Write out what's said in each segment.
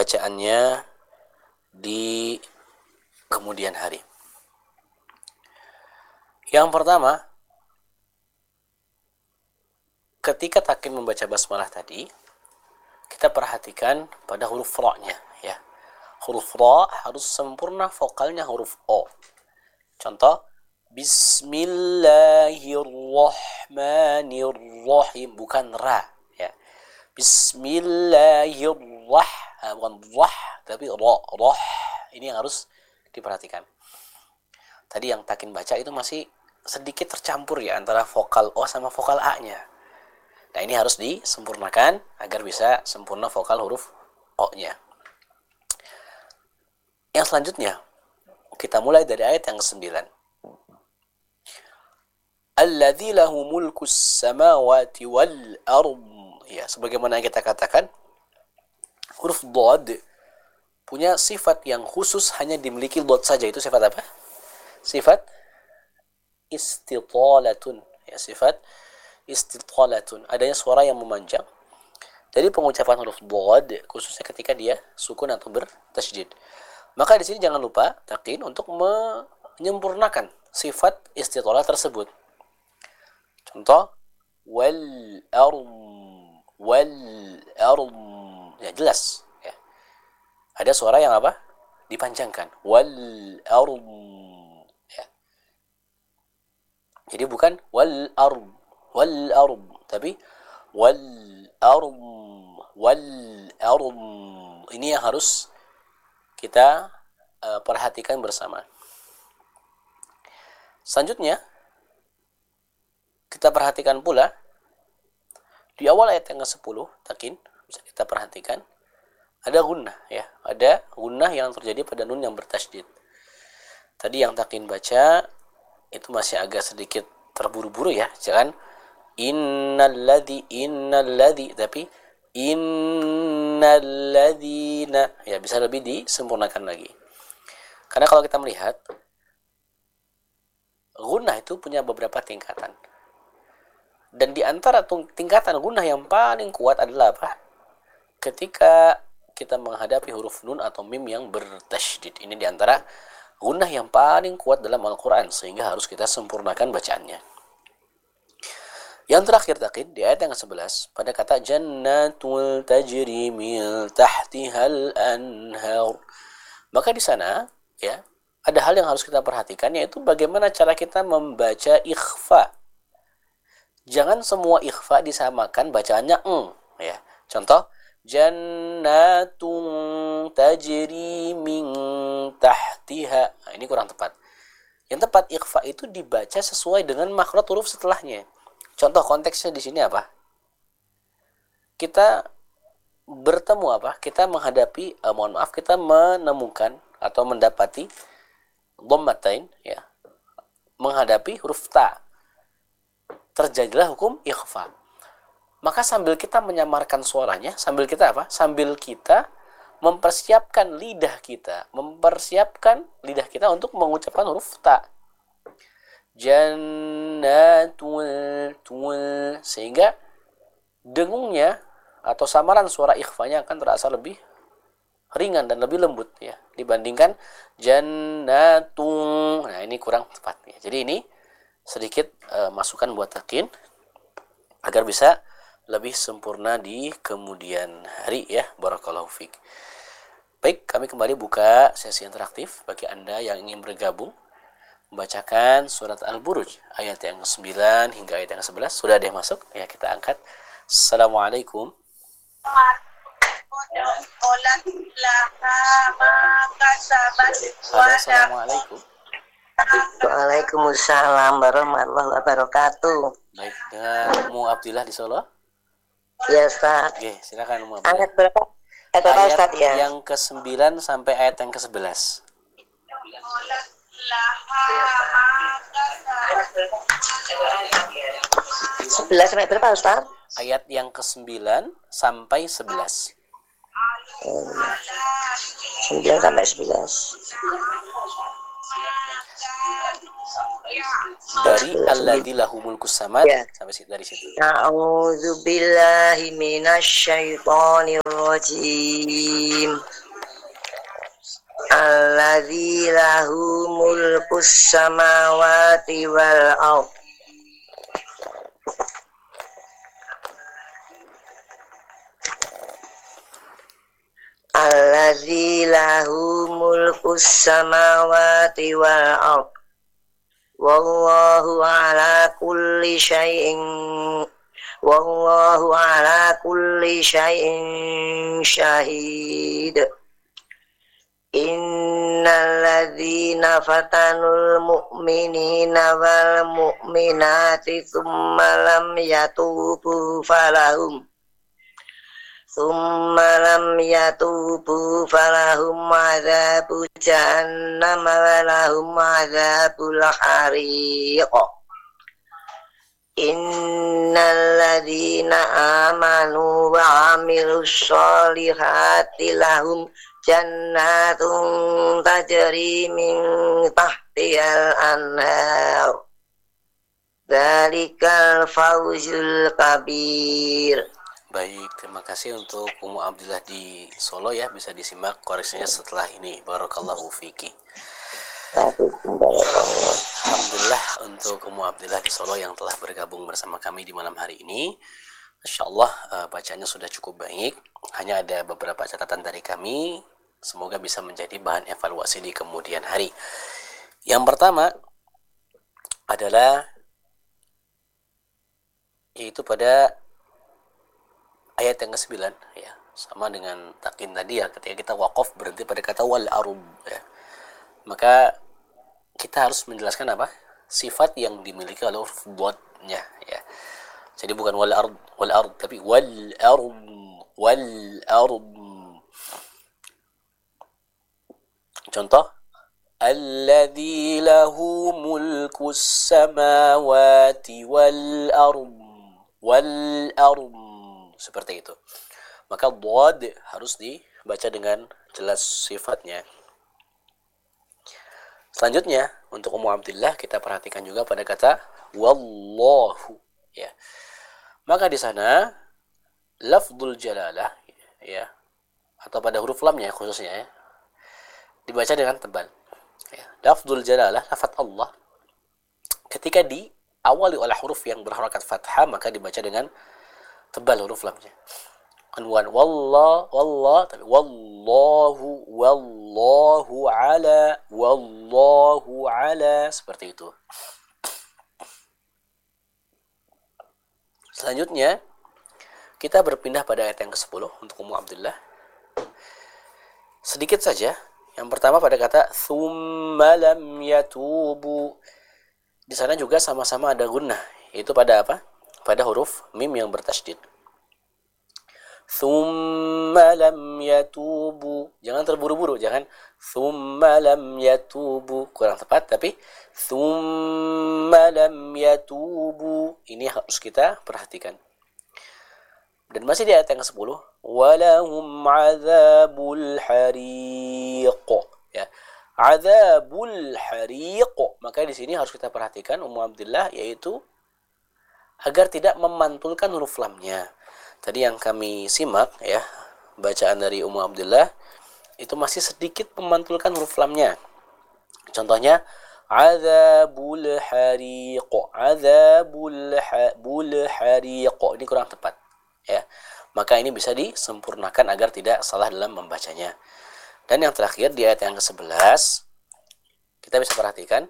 bacaannya di kemudian hari. Yang pertama, ketika takin membaca basmalah tadi, kita perhatikan pada huruf ra-nya ya. Huruf ra harus sempurna vokalnya huruf o. Contoh, Bismillahirrahmanirrahim, bukan ra ya. Bismillahirrahmanirrahim, bukan rah tapi ra. Ini yang harus diperhatikan. Tadi yang takin baca itu masih sedikit tercampur ya antara vokal o sama vokal a-nya. Nah, ini harus disempurnakan agar bisa sempurna vokal huruf o-nya. Yang selanjutnya, kita mulai dari ayat yang ke-9. Alladzi lahu mulkus samawati wal ard. Ya, sebagaimana yang kita katakan, huruf dhad punya sifat yang khusus hanya dimiliki dhad saja. Itu sifat apa? Sifat istitalatun. Ya, sifat istitalatun. Adanya suara yang memanjang. Jadi pengucapan huruf dhad khususnya ketika dia sukun atau bertasydid. Maka di sini jangan lupa takin untuk menyempurnakan sifat istitalah tersebut. Contoh, wal arm, ya jelas ya. Ada suara yang apa? Dipanjangkan. Wal arm ya. Jadi bukan wal arm, tapi wal arm. Ini yang harus kita perhatikan bersama. Selanjutnya, kita perhatikan pula di awal ayat yang ke-10 takin bisa kita perhatikan ada gunnah ya, ada gunnah yang terjadi pada nun yang bertasydid. Tadi yang takin baca itu masih agak sedikit terburu-buru ya, jangan innalladzi tapi innalladzina ya, bisa lebih disempurnakan lagi. Karena kalau kita melihat gunnah itu punya beberapa tingkatan. Dan di antara tingkatan gunnah yang paling kuat adalah apa? Ketika kita menghadapi huruf nun atau mim yang bertasydid. Ini di antara gunnah yang paling kuat dalam Al-Quran, sehingga harus kita sempurnakan bacaannya. Yang terakhir takin di ayat yang ke-11 pada kata jannatul tajri min tahtihal anhar. Maka di sana ya ada hal yang harus kita perhatikan, yaitu bagaimana cara kita membaca ikhfa. Jangan semua ikhfa disamakan bacaannya ya. Contoh, jannatun tajri min tahtiha. Nah, ini kurang tepat. Yang tepat ikhfa itu dibaca sesuai dengan makhraj huruf setelahnya. Contoh konteksnya di sini apa? Kita bertemu apa? Kita menghadapi kita menemukan atau mendapati dhammatain ya. Menghadapi huruf ta. Terjadilah hukum ikhfa. Maka sambil kita menyamarkan suaranya, sambil kita apa? Sambil kita mempersiapkan lidah kita untuk mengucapkan huruf ta. Jannatul, sehingga dengungnya atau samaran suara ikhfanya akan terasa lebih ringan dan lebih lembut ya dibandingkan jannatung. Nah, ini kurang tepat ya. Jadi ini sedikit masukan buat takin agar bisa lebih sempurna di kemudian hari ya. Barakallahu fiik. Baik, kami kembali buka sesi interaktif bagi Anda yang ingin bergabung membacakan surat Al-Buruj ayat yang ke-9 hingga ayat yang ke-11. Sudah ada yang masuk? Ya, kita angkat. Assalamualaikum. Assalamualaikum. Waalaikumsalam warahmatullahi wabarakatuh. Baik, dengan Mu Abdillah di Solo. Ya, Ustaz. Oke, silakan Mu Abdillah. Ayat berapa? Ayat berapa, Ustaz, ya? Yang ke-9 sampai ayat yang ke-11. 11 sampai berapa, Ustaz? Ayat yang ke-9 sampai 11. 9 sampai 11. Dari alladzi lahu mulkus samad Ya. sampai dari situ. A'udzu billahi minasyaitonir rajim. Alladzi lahu mulkus samawati wal ardh. Alladzi lahu mulkus samawati wal ardh. Wallahu ala kulli syai'in syahid. Innal ladzina fatanul mu'minina wal mu'minati tsumma lam yatubu falahum adzabu jahannam wa lahum adzabul hariq. Innal ladzina amanu wa 'amilus sholihati lahum jannatun tajri min tahtihal anhar. Dzalikal fawzul kabir. Baik, terima kasih untuk Ummu Abdillah di Solo ya, bisa disimak koreksinya setelah ini. Barakallahu fiki. Alhamdulillah untuk Ummu Abdillah di Solo yang telah bergabung bersama kami di malam hari ini. Masya Allah, bacaannya sudah cukup baik. Hanya ada beberapa catatan dari kami. Semoga bisa menjadi bahan evaluasi di kemudian hari. Yang pertama adalah yaitu pada ayat yang ke-9 ya, sama dengan takin tadi ya, ketika kita waqaf berhenti pada kata wal arub ya. Maka kita harus menjelaskan apa? Sifat yang dimiliki oleh huruf dhatnya ya. Jadi bukan wal ard tapi wal arub. Contoh, alladzi lahu mulkus samawati wal ard. Seperti itu. Maka dhad harus dibaca dengan jelas sifatnya. Selanjutnya untuk Ummu Abdillah kita perhatikan juga pada kata wallahu ya. Maka di sana lafdzul jalalah ya, atau pada huruf lamnya khususnya ya, dibaca dengan tebal. Ya. Lafdzul jalalah, lafaz Allah ketika diawali oleh huruf yang berharakat fathah maka dibaca dengan tebal huruf lamnya. Anwan wallah tapi wallahu ala seperti itu. Selanjutnya kita berpindah pada ayat yang ke-10 untuk Ummu Abdillah. Sedikit saja. Yang pertama pada kata tsumma lam yatubu. Di sana juga sama-sama ada gunnah, yaitu pada apa? Pada huruf mim yang bertasydid. Tsumma lam yatubu. Jangan terburu-buru, jangan tsumma lam yatubu, kurang tepat, tapi tsumma lam yatubu. Ini harus kita perhatikan. Dan masih di ayat yang ke-10, walahum adzabul hariq ya. Adzabul hariq. Maka di sini harus kita perhatikan Ummu Abdillah, yaitu agar tidak memantulkan huruf lamnya. Tadi yang kami simak ya, bacaan dari Ummu Abdillah itu masih sedikit memantulkan huruf lamnya. Contohnya adzabul hariq, adzabul hariq. Ini kurang tepat ya. Maka ini bisa disempurnakan agar tidak salah dalam membacanya. Dan yang terakhir di ayat yang ke-11 kita bisa perhatikan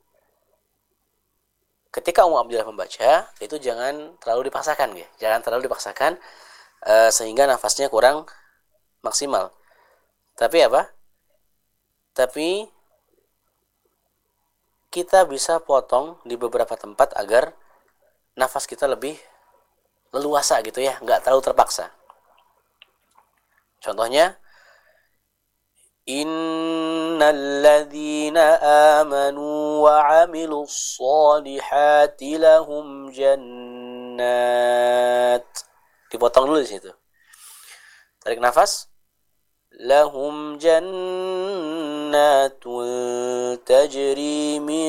ketika Ummu Abdillah membaca itu jangan terlalu dipaksakan ya. Jangan terlalu dipaksakan sehingga nafasnya kurang maksimal. Tapi apa? Tapi kita bisa potong di beberapa tempat agar nafas kita lebih leluasa gitu ya, nggak terlalu terpaksa. Contohnya innal ladzina amanu wa 'amilus sholihati lahum jannat. Dipotong dulu di situ. Tarik nafas. Lahum jannatun jannatun tajri min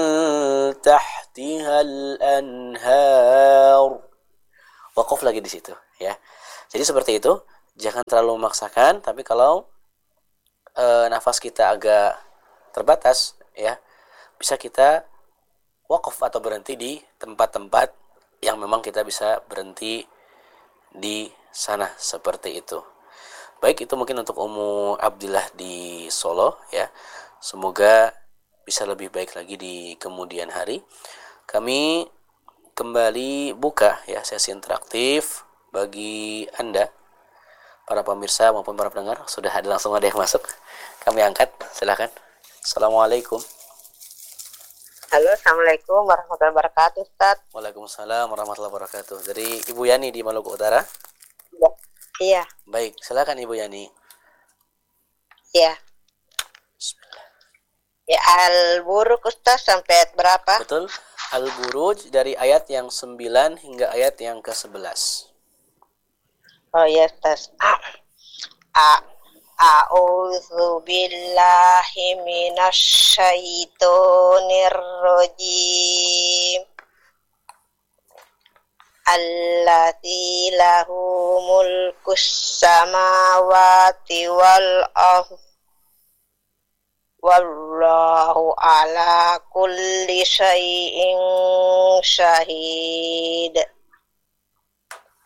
tahtihal anhar. Waqaf lagi di situ ya. Jadi seperti itu, jangan terlalu memaksakan, tapi kalau nafas kita agak terbatas ya, bisa kita waqaf atau berhenti di tempat-tempat yang memang kita bisa berhenti di sana seperti itu. Baik, itu mungkin untuk Ummu Abdillah di Solo ya. Semoga bisa lebih baik lagi di kemudian hari. Kami kembali buka ya sesi interaktif bagi Anda para pemirsa maupun para pendengar. Sudah ada langsung ada yang masuk. Kami angkat, silakan. Assalamualaikum. Halo, assalamualaikum warahmatullahi wabarakatuh, Ustaz. Waalaikumsalam warahmatullahi wabarakatuh. Dari Ibu Yani di Maluku Utara. Iya. Baik, silakan Ibu Yani. Iya. Bismillah. Ya, Al-Buruq Ustaz sampai ayat berapa? Betul. Al-Buruj dari ayat yang 9 hingga ayat yang ke-11. Oh ya, Ustaz. A'udzu billahi minasy syaithanir rajim. Allati lahu mulkus samawati wal ardh. Wallahu ala kulli syai'in syahid.